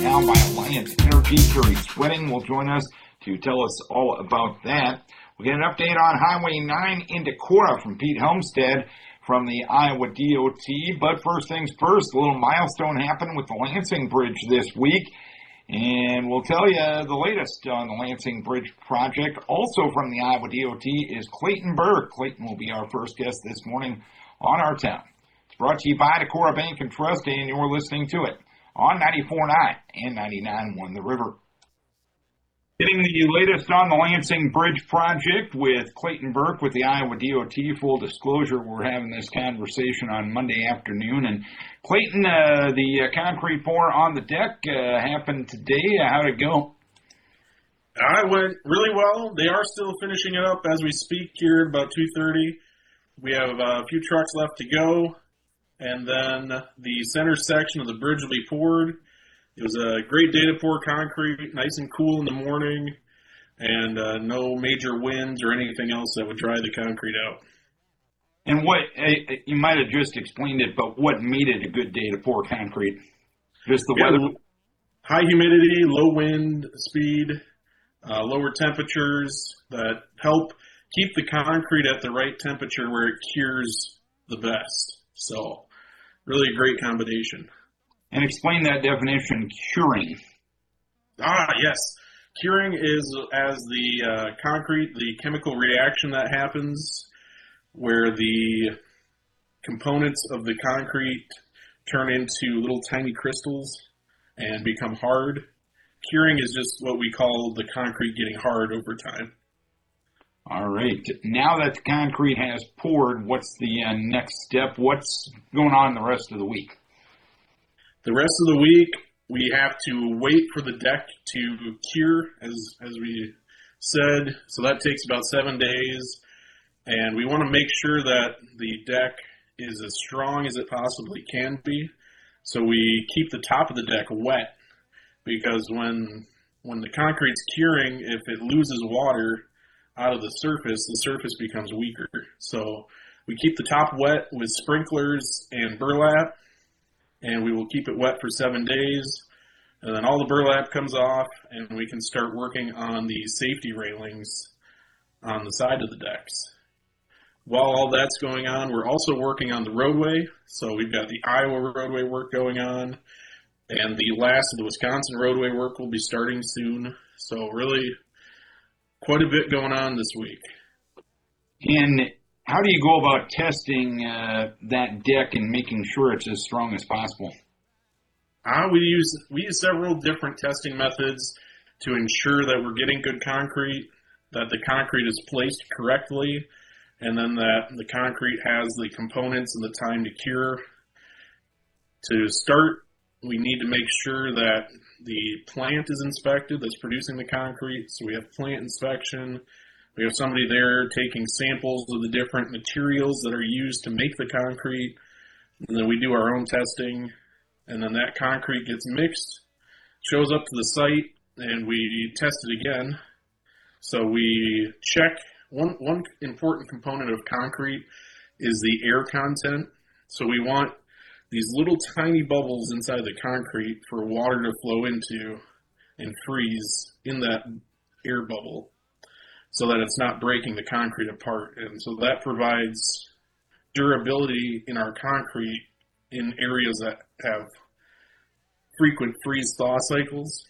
Now by Alliance Energy. Terry Sweating will join us to tell us all about that. We'll get an update on Highway 9 in Decorah from Pete Helmstead from the Iowa DOT. But first things first, a little milestone happened with the Lansing Bridge this week. And we'll tell you the latest on the Lansing Bridge project. Also from the Iowa DOT is Clayton Burke. Clayton will be our first guest this morning on Our Town. It's brought to you by Decorah Bank and Trust, and you're listening to it on 94.9 and 99.1 The River. Getting the latest on the Lansing Bridge project with Clayton Burke with the Iowa DOT. Full disclosure, we're having this conversation on Monday afternoon. And Clayton, the concrete pour on the deck happened today. How'd it go? It went really well. They are still finishing it up as we speak here at about 2:30. We have a few trucks left to go. And then the center section of the bridge will be poured. It was a great day to pour concrete, nice and cool in the morning, and no major winds or anything else that would dry the concrete out. And what, you might have just explained it, but what made it a good day to pour concrete? Just the weather? High humidity, low wind speed, lower temperatures that help keep the concrete at the right temperature where it cures the best. So, really a great combination. And explain that definition, curing. Yes. Curing is as the concrete, the chemical reaction that happens where the components of the concrete turn into little tiny crystals and become hard. Curing is just what we call the concrete getting hard over time. All right. Now that the concrete has poured, what's the next step? What's going on the rest of the week? The rest of the week, we have to wait for the deck to cure, as we said. So that takes about 7 days. And we want to make sure that the deck is as strong as it possibly can be. So we keep the top of the deck wet, because when the concrete's curing, if it loses water out of the surface becomes weaker. So we keep the top wet with sprinklers and burlap, and we will keep it wet for 7 days. And then all the burlap comes off, and we can start working on the safety railings on the side of the decks. While all that's going on, we're also working on the roadway. So we've got the Iowa roadway work going on, and the last of the Wisconsin roadway work will be starting soon. So really quite a bit going on this week. And how do you go about testing that deck and making sure it's as strong as possible? We use several different testing methods to ensure that we're getting good concrete, that the concrete is placed correctly, and then that the concrete has the components and the time to cure. To start, we need to make sure that the plant is inspected that's producing the concrete. So we have plant inspection. We have somebody there taking samples of the different materials that are used to make the concrete. And then we do our own testing. And then that concrete gets mixed, shows up to the site, and we test it again. So we check. One important component of concrete is the air content. So we want these little tiny bubbles inside the concrete for water to flow into and freeze in that air bubble so that it's not breaking the concrete apart. And so that provides durability in our concrete in areas that have frequent freeze-thaw cycles.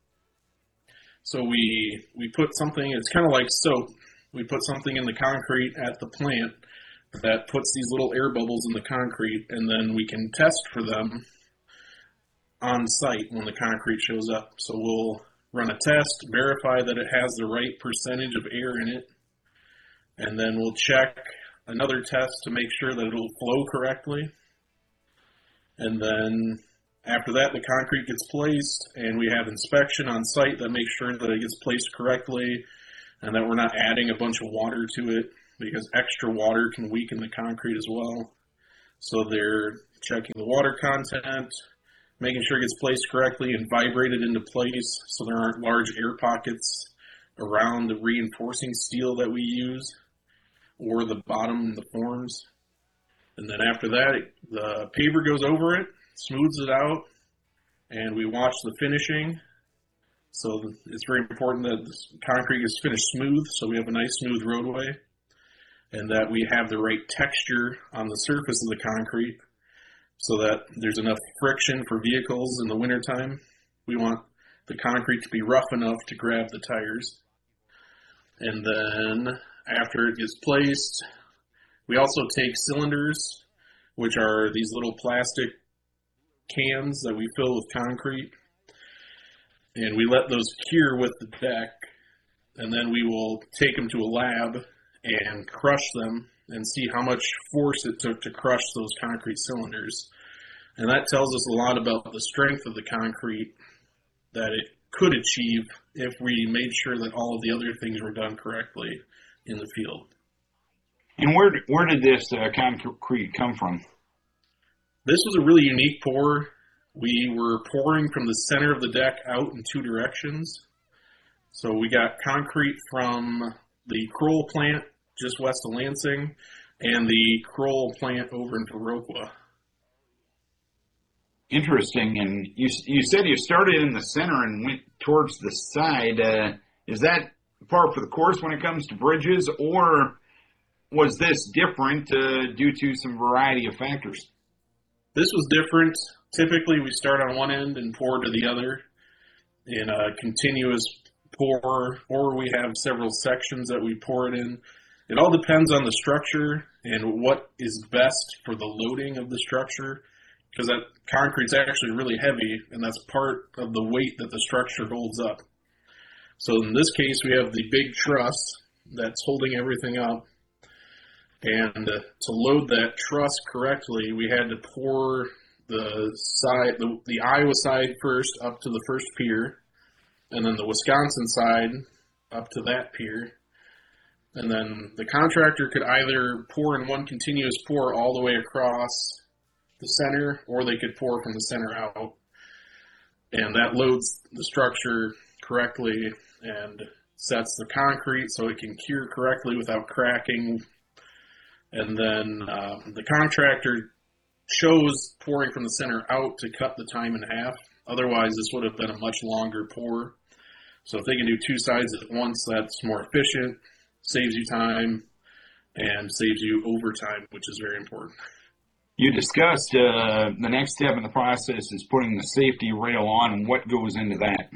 So we put something, it's kind of like soap. We put something in the concrete at the plant that puts these little air bubbles in the concrete, and then we can test for them on site when the concrete shows up. So we'll run a test, verify that it has the right percentage of air in it, and then we'll check another test to make sure that it'll flow correctly. And then after that, the concrete gets placed, and we have inspection on site that makes sure that it gets placed correctly and that we're not adding a bunch of water to it, because extra water can weaken the concrete as well. So they're checking the water content, making sure it gets placed correctly and vibrated into place so there aren't large air pockets around the reinforcing steel that we use or the bottom of the forms. And then after that, the paver goes over it, smooths it out, and we watch the finishing. So it's very important that the concrete is finished smooth, so we have a nice smooth roadway, and that we have the right texture on the surface of the concrete so that there's enough friction for vehicles in the wintertime. We want the concrete to be rough enough to grab the tires. And then after it gets placed, we also take cylinders, which are these little plastic cans that we fill with concrete, and we let those cure with the deck, and then we will take them to a lab and crush them and see how much force it took to crush those concrete cylinders. And that tells us a lot about the strength of the concrete that it could achieve if we made sure that all of the other things were done correctly in the field. And where did this concrete come from? This was a really unique pour. We were pouring from the center of the deck out in two directions. So we got concrete from the Kroll plant just west of Lansing and the Kroll plant over in Viroqua. Interesting. And you said you started in the center and went towards the side. Is that par for the course when it comes to bridges, or was this different due to some variety of factors? This was different. Typically, we start on one end and pour to the other in a continuous pour, or we have several sections that we pour it in. It all depends on the structure and what is best for the loading of the structure, because that concrete's actually really heavy, and that's part of the weight that the structure holds up. So in this case, we have the big truss that's holding everything up, and to load that truss correctly, we had to pour the Iowa side first up to the first pier, and then the Wisconsin side up to that pier. And then the contractor could either pour in one continuous pour all the way across the center, or they could pour from the center out. And that loads the structure correctly and sets the concrete so it can cure correctly without cracking. And then the contractor chose pouring from the center out to cut the time in half. Otherwise, this would have been a much longer pour. So if they can do two sides at once, that's more efficient, saves you time, and saves you overtime, which is very important. You discussed the next step in the process is putting the safety rail on, and what goes into that?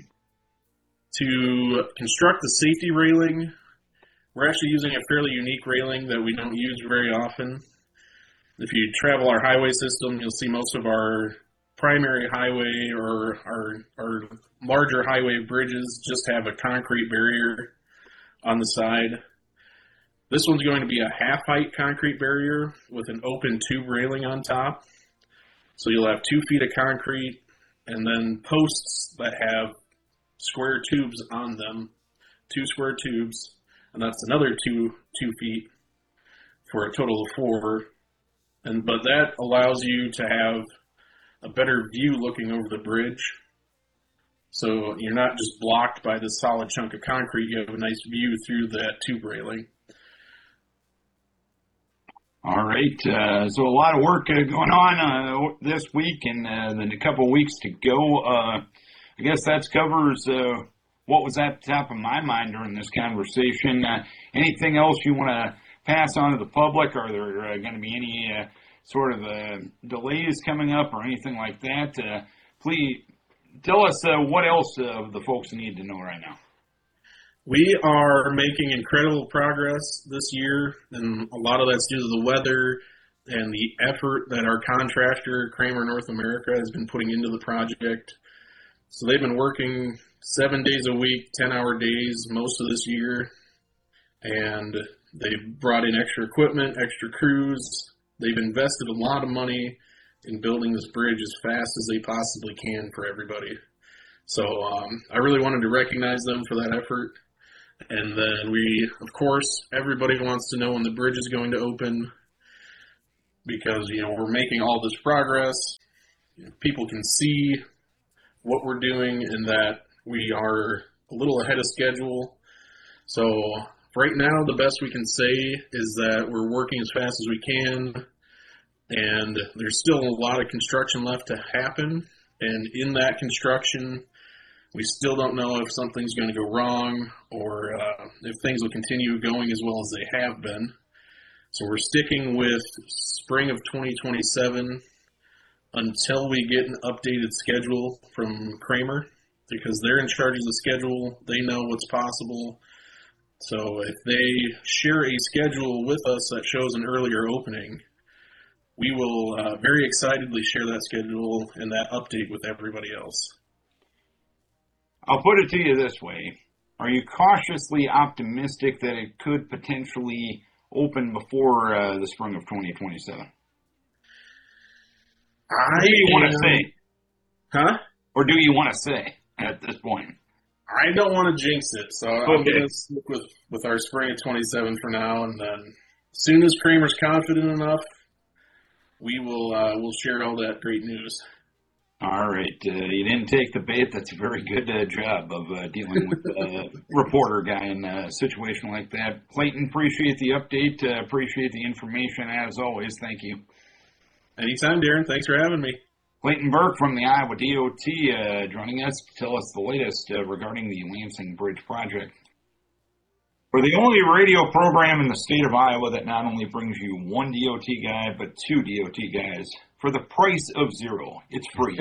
To construct the safety railing, we're actually using a fairly unique railing that we don't use very often. If you travel our highway system, you'll see most of our primary highway or our larger highway bridges just have a concrete barrier on the side. This one's going to be a half-height concrete barrier with an open tube railing on top. So you'll have 2 feet of concrete and then posts that have square tubes on them, 2 square tubes, and that's another 2 feet for a total of 4. But that allows you to have a better view looking over the bridge. So you're not just blocked by this solid chunk of concrete, you have a nice view through that tube railing. All right, so a lot of work going on this week and then a couple of weeks to go. I guess that covers what was at the top of my mind during this conversation. Anything else you want to pass on to the public? Are there going to be any sort of delays coming up or anything like that? Please tell us what else the folks need to know right now. We are making incredible progress this year, and a lot of that's due to the weather and the effort that our contractor, Kramer North America, has been putting into the project. So they've been working 7 days a week, 10-hour days most of this year, and they've brought in extra equipment, extra crews. They've invested a lot of money in building this bridge as fast as they possibly can for everybody. So I really wanted to recognize them for that effort. And then of course, everybody wants to know when the bridge is going to open because, we're making all this progress. People can see what we're doing and that we are a little ahead of schedule. So right now, the best we can say is that we're working as fast as we can, and there's still a lot of construction left to happen, And in that construction, we still don't know if something's going to go wrong or if things will continue going as well as they have been. So we're sticking with spring of 2027 until we get an updated schedule from Kramer, because they're in charge of the schedule. They know what's possible. So if they share a schedule with us that shows an earlier opening, we will very excitedly share that schedule and that update with everybody else. I'll put it to you this way. Are you cautiously optimistic that it could potentially open before the spring of 2027? What do you want to say? Huh? Or do you want to say at this point? I don't want to jinx it, so I'm going to stick with our spring of 27 for now, and then as soon as Kramer's confident enough, we'll share all that great news. All right. You didn't take the bait. That's a very good job of dealing with a reporter guy in a situation like that. Clayton, appreciate the update. Appreciate the information as always. Thank you. Anytime, Darren. Thanks for having me. Clayton Burke from the Iowa DOT joining us to tell us the latest regarding the Lansing Bridge project. We're the only radio program in the state of Iowa that not only brings you one DOT guy, but two DOT guys for the price of zero. It's free.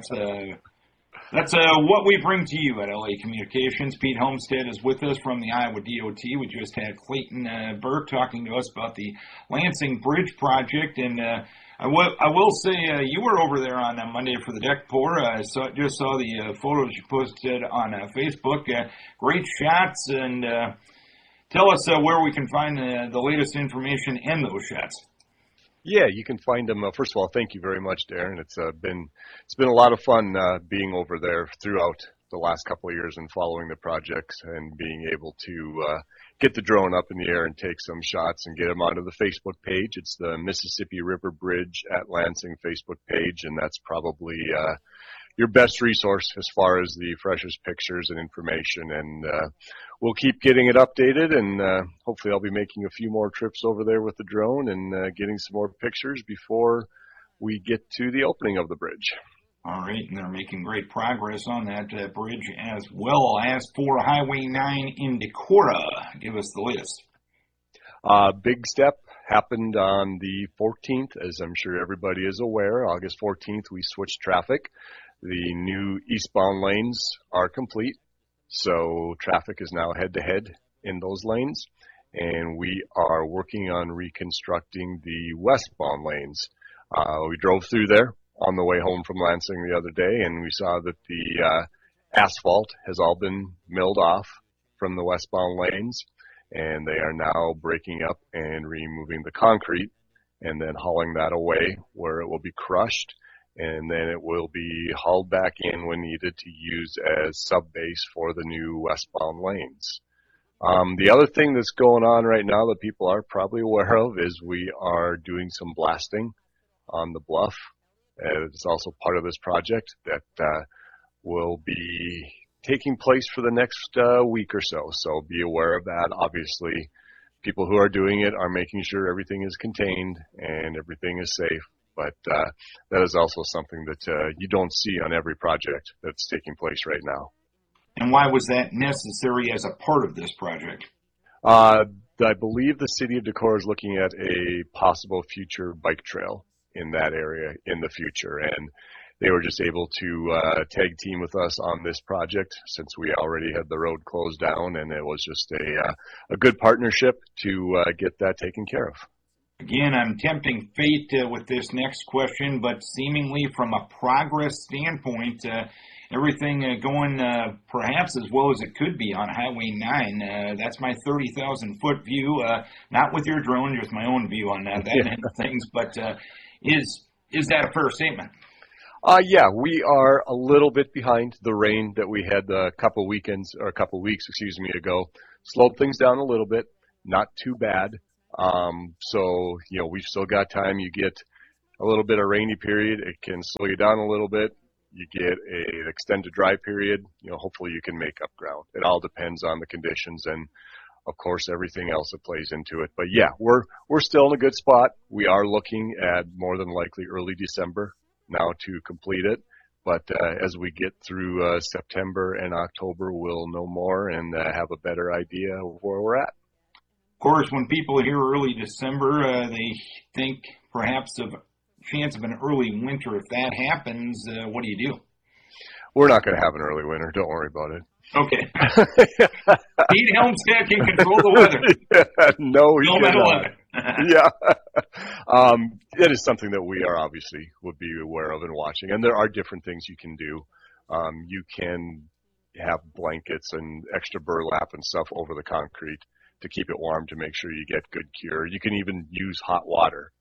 That's what we bring to you at LA Communications. Pete Homestead is with us from the Iowa DOT. We just had Clayton Burke talking to us about the Lansing Bridge project, and I will say you were over there on Monday for the deck pour. I just saw the photos you posted on Facebook. Great shots, and tell us where we can find the latest information and those shots. Yeah, you can find them. First of all, thank you very much, Darren. It's been a lot of fun being over there throughout the last couple of years and following the projects and being able to get the drone up in the air and take some shots and get them onto the Facebook page. It's the Mississippi River Bridge at Lansing Facebook page, and that's probably your best resource as far as the freshest pictures and information. And we'll keep getting it updated, and hopefully I'll be making a few more trips over there with the drone and getting some more pictures before we get to the opening of the bridge. All right, and they're making great progress on that bridge as well as for Highway 9 in Decorah. Give us the latest. Big step happened on the 14th, as I'm sure everybody is aware. August 14th, we switched traffic. The new eastbound lanes are complete, so traffic is now head-to-head in those lanes, and we are working on reconstructing the westbound lanes. We drove through there on the way home from Lansing the other day, and we saw that the asphalt has all been milled off from the westbound lanes, and they are now breaking up and removing the concrete and then hauling that away where it will be crushed, and then it will be hauled back in when needed to use as sub-base for the new westbound lanes. The other thing that's going on right now that people are probably aware of is we are doing some blasting on the bluff. It's also part of this project that will be taking place for the next week or so. So be aware of that. Obviously, people who are doing it are making sure everything is contained and everything is safe. But that is also something that you don't see on every project that's taking place right now. And why was that necessary as a part of this project? I believe the city of Decorah is looking at a possible future bike trail in that area in the future, and they were just able to tag team with us on this project since we already had the road closed down, and it was just a good partnership to get that taken care of. Again, I'm tempting fate with this next question, but seemingly from a progress standpoint, everything going perhaps as well as it could be on Highway 9. That's my 30,000-foot view, not with your drone, just my own view on that end of things. But is that a fair statement? Yeah, we are a little bit behind. The rain that we had a couple weeks ago slowed things down a little bit. Not too bad. So, we've still got time. You get a little bit of rainy period, it can slow you down a little bit. You get an extended dry period, hopefully you can make up ground. It all depends on the conditions and, of course, everything else that plays into it. But yeah, we're still in a good spot. We are looking at more than likely early December now to complete it. But as we get through September and October, we'll know more and have a better idea of where we're at. Of course, when people hear early December, they think perhaps of chance of an early winter. If that happens, what do you do? We're not going to have an early winter. Don't worry about it. Okay. Pete Helmstead can control the weather. Yeah, no, he cannot. Yeah. That is something that we are obviously would be aware of and watching. And there are different things you can do. You can have blankets and extra burlap and stuff over the concrete to keep it warm to make sure you get good cure. You can even use hot water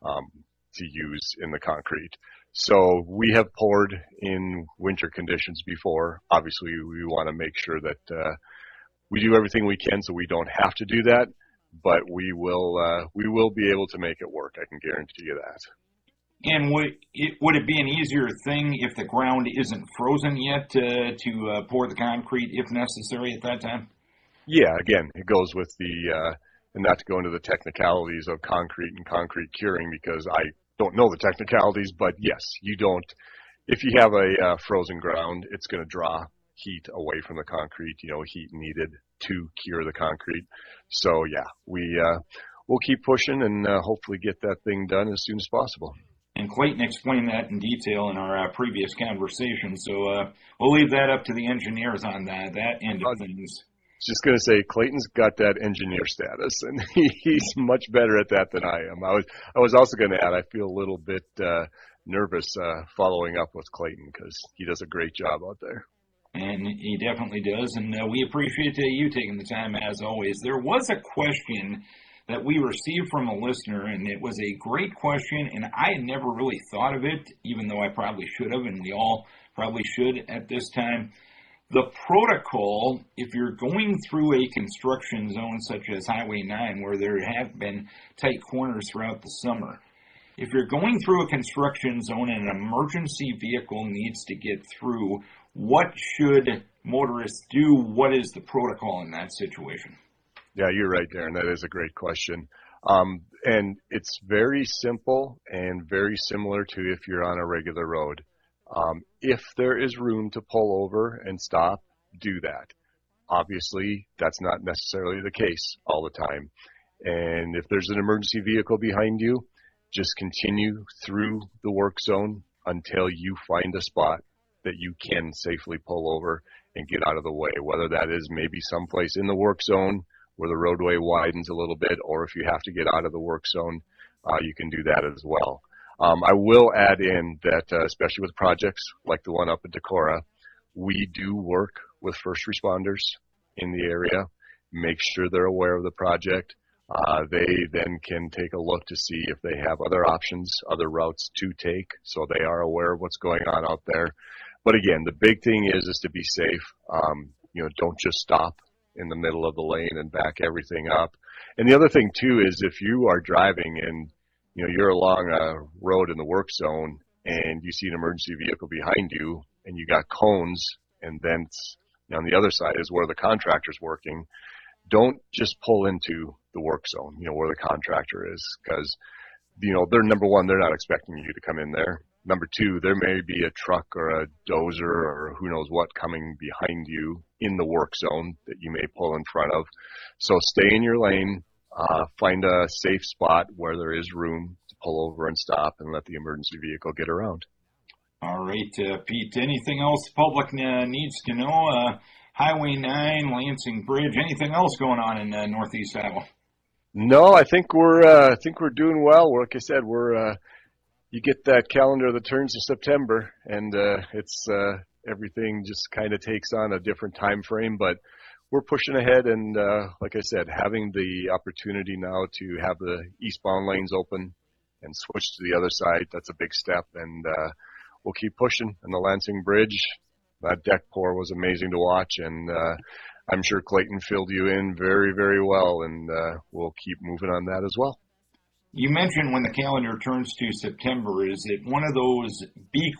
to use in the concrete. So we have poured in winter conditions before. Obviously, we want to make sure that we do everything we can so we don't have to do that, but we will be able to make it work. I can guarantee you that. And would it be an easier thing if the ground isn't frozen yet to pour the concrete if necessary at that time? Yeah, again, it goes with and not to go into the technicalities of concrete and concrete curing because I don't know the technicalities, but yes, if you have a frozen ground, it's going to draw heat away from the concrete, heat needed to cure the concrete. So yeah, we'll keep pushing and hopefully get that thing done as soon as possible. And Clayton explained that in detail in our previous conversation, so we'll leave that up to the engineers on that end of things. Just going to say, Clayton's got that engineer status, and he's much better at that than I am. I was also going to add, I feel a little bit nervous following up with Clayton because he does a great job out there. And he definitely does, and we appreciate you taking the time, as always. There was a question that we received from a listener, and it was a great question, and I had never really thought of it, even though I probably should have, and we all probably should at this time. The protocol, if you're going through a construction zone such as Highway 9, where there have been tight corners throughout the summer, if you're going through a construction zone and an emergency vehicle needs to get through, what should motorists do? What is the protocol in that situation? Yeah, you're right, Darren. That is a great question. And it's very simple and very similar to if you're on a regular road. If there is room to pull over and stop, do that. Obviously, that's not necessarily the case all the time. And if there's an emergency vehicle behind you, just continue through the work zone until you find a spot that you can safely pull over and get out of the way, whether that is maybe someplace in the work zone where the roadway widens a little bit, or if you have to get out of the work zone, you can do that as well. I will add in that, especially with projects like the one up in Decorah, we do work with first responders in the area, make sure they're aware of the project. They then can take a look to see if they have other options, other routes to take, so they are aware of what's going on out there. But again, the big thing is to be safe. Don't just stop in the middle of the lane and back everything up. And the other thing too is if you are driving and you're along a road in the work zone and you see an emergency vehicle behind you and you got cones and then on the other side is where the contractor's working, don't just pull into the work zone, where the contractor is, because, they're number one, they're not expecting you to come in there. Number two, there may be a truck or a dozer or who knows what coming behind you in the work zone that you may pull in front of. So stay in your lane. Find a safe spot where there is room to pull over and stop and let the emergency vehicle get around. All right, Pete, anything else the public needs to know? Highway 9, Lansing Bridge, anything else going on in Northeast Iowa? No, I think we're doing well. Like I said, you get that calendar that turns to September, and it's everything just kind of takes on a different time frame, but we're pushing ahead, and like I said, having the opportunity now to have the eastbound lanes open and switch to the other side, that's a big step, and we'll keep pushing. And the Lansing Bridge, that deck pour was amazing to watch, and I'm sure Clayton filled you in very, very well, and we'll keep moving on that as well. You mentioned when the calendar turns to September, is it one of those be